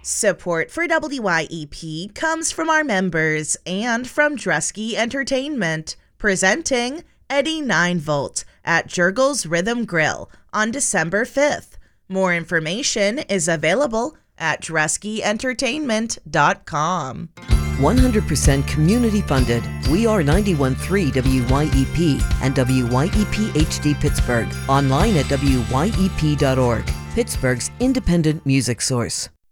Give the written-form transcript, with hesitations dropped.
Support for WYEP comes from our members and from Drusky Entertainment, presenting Eddie 9V at Jurgles Rhythm Grill on December 5th. More information is available at druskyentertainment.com. 100% community funded. We are 91.3 WYEP and WYEP HD Pittsburgh. Online at wyep.org. Pittsburgh's independent music source.